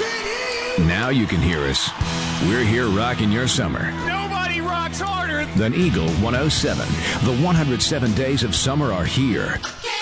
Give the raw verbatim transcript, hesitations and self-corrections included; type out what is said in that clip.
can't hear you. Now you can hear us. We're here rocking your summer. Nobody rocks harder than Eagle one oh seven. The one hundred seven days of summer are here.